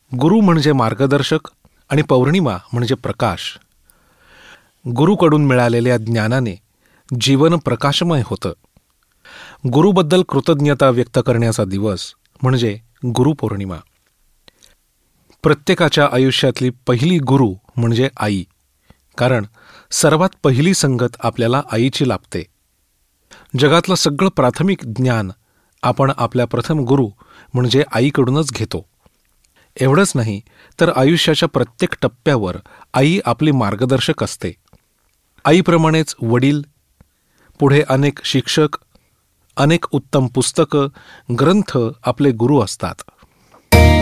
गुरु म्हणजे मार्गदर्शक आणि पौर्णिमा म्हणजे प्रकाश. गुरुकडून मिळालेल्या ज्ञानाने जीवन प्रकाशमय होतं. गुरुबद्दल कृतज्ञता व्यक्त करण्याचा दिवस म्हणजे गुरुपौर्णिमा. प्रत्येकाच्या आयुष्यातली पहिली गुरु म्हणजे आई, कारण सर्वात पहिली संगत आपल्याला आईची लाभते. जगातलं सगळं प्राथमिक ज्ञान आपण आपल्या प्रथम गुरु म्हणजे आईकडूनच घेतो. एवढंच नाही तर आयुष्याच्या प्रत्येक टप्प्यावर आई आपली मार्गदर्शक असते. आईप्रमाणेच वडील, पुढे अनेक शिक्षक, अनेक उत्तम पुस्तकं, ग्रंथ आपले गुरु असतात.